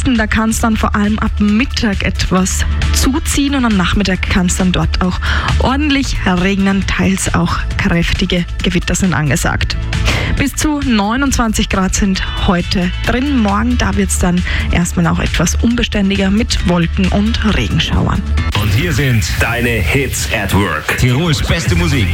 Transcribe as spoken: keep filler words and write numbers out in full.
Westen, da kann es dann vor allem ab Mittag etwas zuziehen und am Nachmittag kann es dann dort auch ordentlich regnen, teils auch kräftige Gewitter sind angesagt. Bis zu neunundzwanzig Grad sind heute drin. Morgen, da wird es dann erstmal auch etwas unbeständiger mit Wolken und Regenschauern. Und hier sind Deine Hits at Work. Tirols beste Musik.